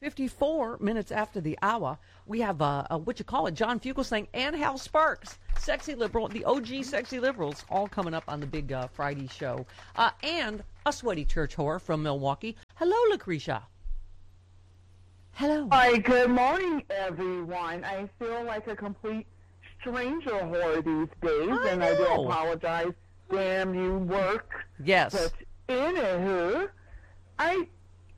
54 minutes after the hour, we have John Fugelsang and Hal Sparks, sexy liberal, the OG sexy liberals, all coming up on the big Friday show. And a sweaty church whore from Milwaukee. Hello, Lucretia. Hello. Hi, good morning, everyone. I feel like a complete stranger whore these days, I do apologize. Damn you, work. Yes. But anywho, I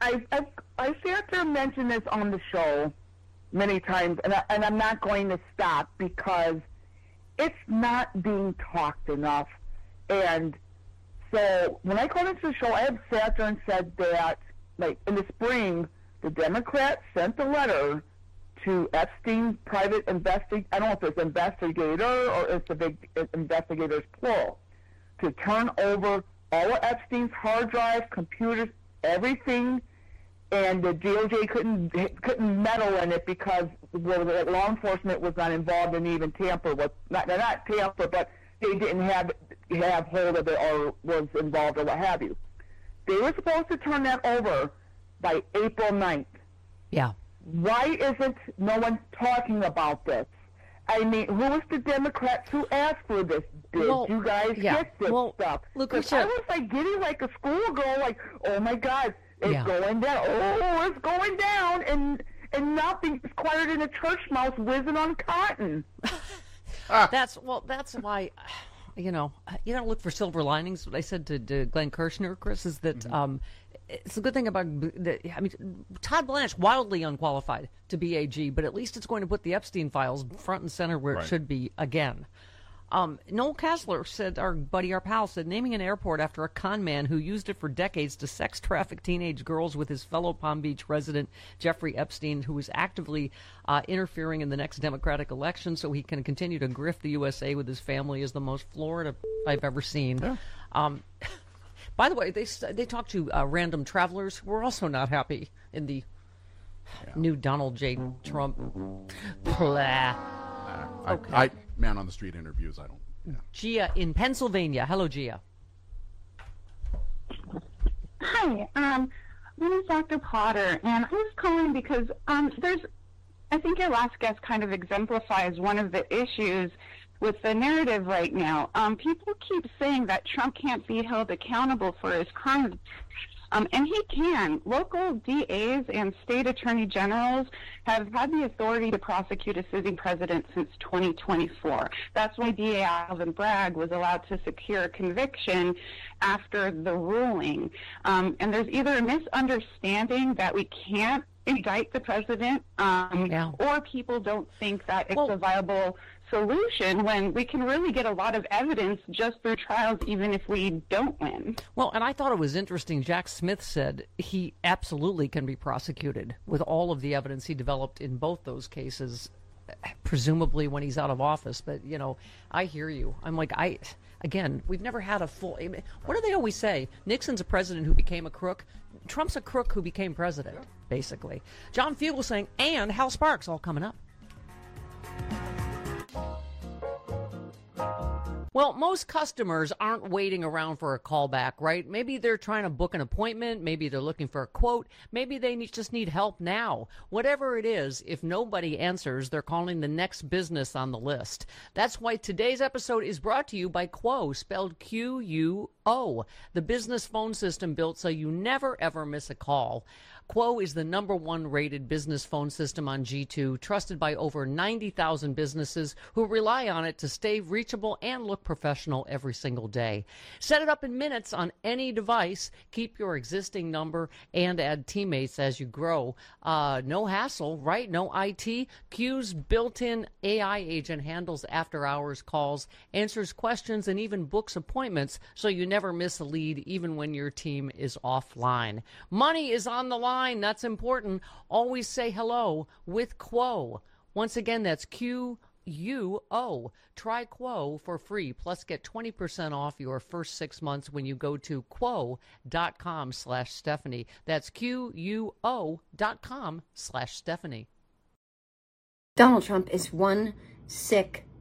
sat there and mentioned this on the show many times, and I'm not going to stop because it's not being talked enough. And so when I called into the show, I have sat there and said that, like, in the spring, the Democrats sent a letter to Epstein private I don't know if it's investigator or it's the big investigators plural, to turn over all of Epstein's hard drives, computers, everything, and the DOJ couldn't meddle in it because law enforcement was not involved in even tamper with not tamper, but they didn't have hold of it or was involved or what have you. They were supposed to turn that over by April 9th. Yeah. Why isn't no one talking about this? I mean, who was the Democrats who asked for this? Did you guys get this stuff? Lucretia, I was like getting like a schoolgirl, like, oh my God, it's going down. Oh, it's going down, and nothing is quieter than a church mouse whizzing on cotton. That's why, you don't look for silver linings. What I said to Glenn Kirshner, Chris, is that it's a good thing about Todd Blanche, wildly unqualified to be AG, but at least it's going to put the Epstein files front and center where it should be again. Noel Kasler said, our pal said, naming an airport after a con man who used it for decades to sex traffic teenage girls with his fellow Palm Beach resident Jeffrey Epstein, who is actively interfering in the next Democratic election so he can continue to grift the USA with his family, is the most Florida I've ever seen. Yeah. By the way, they talked to random travelers who were also not happy in the new Donald J. Trump. Okay. Man on the street interviews, I don't. Yeah. Gia in Pennsylvania. Hello, Gia. Hi, my name is Dr. Potter, and I was calling because I think your last guest kind of exemplifies one of the issues with the narrative right now. People keep saying that Trump can't be held accountable for his crimes. And he can. Local DAs and state attorney generals have had the authority to prosecute a sitting president since 2024. That's why DA Alvin Bragg was allowed to secure a conviction after the ruling. And there's either a misunderstanding that we can't indict the president, or people don't think that it's a viable solution when we can really get a lot of evidence just through trials, even if we don't win. Well, and I thought it was interesting. Jack Smith said he absolutely can be prosecuted with all of the evidence he developed in both those cases, presumably when he's out of office. But, I hear you. I'm like, again, we've never had a full... What do they always say? Nixon's a president who became a crook. Trump's a crook who became president, basically. John Fugelsang and Hal Sparks all coming up. Well, most customers aren't waiting around for a callback, right? Maybe they're trying to book an appointment. Maybe they're looking for a quote. Maybe they just need help now. Whatever it is, if nobody answers, they're calling the next business on the list. That's why today's episode is brought to you by Quo, spelled Q-U-O, the business phone system built so you never, ever miss a call. Quo is the #1 rated business phone system on G2, trusted by over 90,000 businesses who rely on it to stay reachable and look professional every single day. Set it up in minutes on any device. Keep your existing number and add teammates as you grow. No hassle, right? No IT. Q's built-in AI agent handles after-hours calls, answers questions, and even books appointments so you never miss a lead even when your team is offline. Money is on the line. That's important. Always say hello with Quo. Once again, that's Q-U-O. Try Quo for free. Plus, get 20% off your first 6 months when you go to quo.com/Stephanie. That's QUO.com/Stephanie. Donald Trump is one sick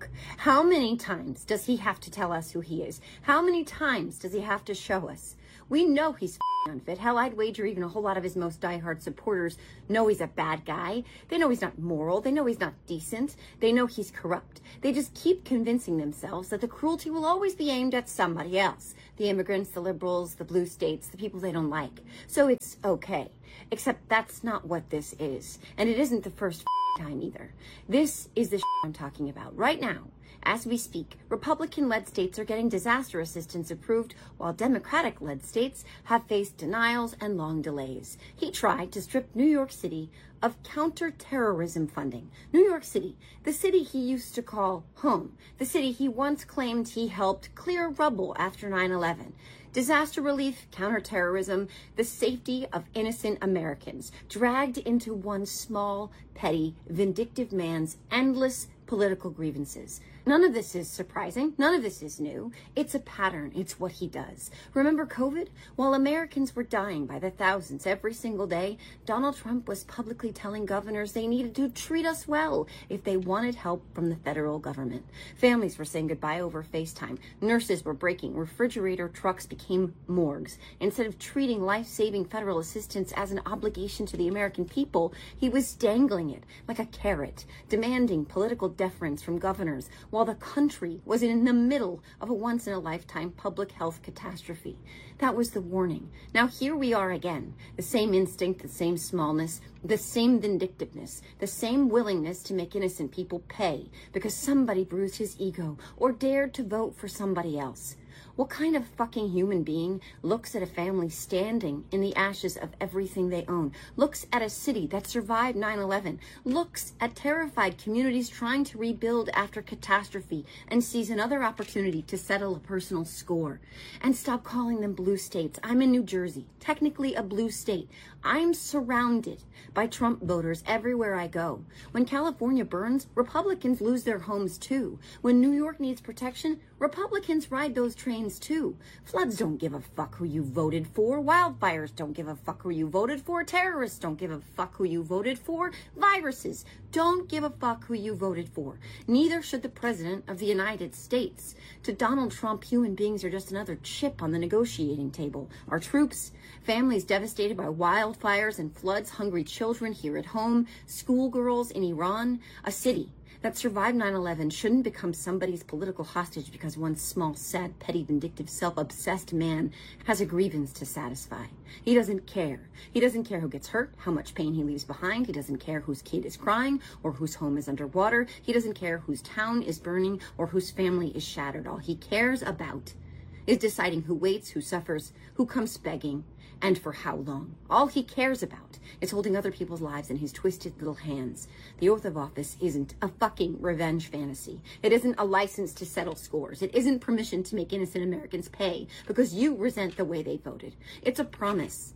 look. How many times does he have to tell us who he is? How many times does he have to show us? We know he's unfit. Hell, I'd wager even a whole lot of his most diehard supporters know he's a bad guy. They know he's not moral. They know he's not decent. They know he's corrupt. They just keep convincing themselves that the cruelty will always be aimed at somebody else. The immigrants, the liberals, the blue states, the people they don't like. So it's okay. Except that's not what this is. And it isn't the first time either. This is the I'm talking about right now. As we speak, Republican-led states are getting disaster assistance approved, while Democratic-led states have faced denials and long delays. He tried to strip New York City of counterterrorism funding. New York City, the city he used to call home, the city he once claimed he helped clear rubble after 9/11. Disaster relief, counterterrorism, the safety of innocent Americans, dragged into one small, petty, vindictive man's endless political grievances. None of this is surprising. None of this is new. It's a pattern. It's what he does. Remember COVID? While Americans were dying by the thousands every single day, Donald Trump was publicly telling governors they needed to treat us well if they wanted help from the federal government. Families were saying goodbye over FaceTime. Nurses were breaking. Refrigerator trucks became morgues. Instead of treating life-saving federal assistance as an obligation to the American people, he was dangling it like a carrot, demanding political deference from governors, while the country was in the middle of a once-in-a-lifetime public health catastrophe. That was the warning. Now here we are again. The same instinct, the same smallness, the same vindictiveness, the same willingness to make innocent people pay because somebody bruised his ego or dared to vote for somebody else. What kind of fucking human being looks at a family standing in the ashes of everything they own, looks at a city that survived 9/11, looks at terrified communities trying to rebuild after catastrophe, and sees another opportunity to settle a personal score? And stop calling them blue states. I'm in New Jersey, technically a blue state. I'm surrounded by Trump voters everywhere I go. When California burns, Republicans lose their homes too. When New York needs protection, Republicans ride those trains too. Floods don't give a fuck who you voted for. Wildfires don't give a fuck who you voted for. Terrorists don't give a fuck who you voted for. Viruses don't give a fuck who you voted for. Neither should the President of the United States. To Donald Trump, human beings are just another chip on the negotiating table. Our troops, families devastated by wildfires and floods, hungry children here at home, schoolgirls in Iran, a city that survived 9/11 shouldn't become somebody's political hostage because one small, sad, petty, vindictive, self-obsessed man has a grievance to satisfy. He doesn't care. He doesn't care who gets hurt, how much pain he leaves behind. He doesn't care whose kid is crying or whose home is underwater. He doesn't care whose town is burning or whose family is shattered. All he cares about is deciding who waits, who suffers, who comes begging, and for how long. All he cares about is holding other people's lives in his twisted little hands. The oath of office isn't a fucking revenge fantasy. It isn't a license to settle scores. It isn't permission to make innocent Americans pay because you resent the way they voted. It's a promise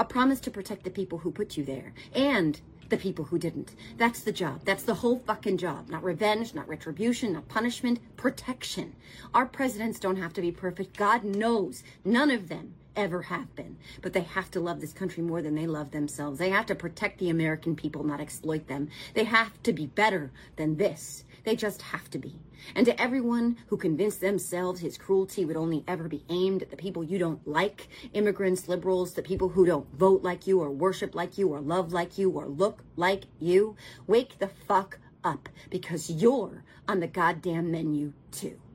to protect the people who put you there and the people who didn't. That's the job. That's the whole fucking job. Not revenge, not retribution, not punishment, protection. Our presidents don't have to be perfect. God knows none of them ever have been. But they have to love this country more than they love themselves. They have to protect the American people, not exploit them. They have to be better than this. They just have to be. And to everyone who convinced themselves his cruelty would only ever be aimed at the people you don't like, immigrants, liberals, the people who don't vote like you or worship like you or love like you or look like you, wake the fuck up because you're on the goddamn menu too.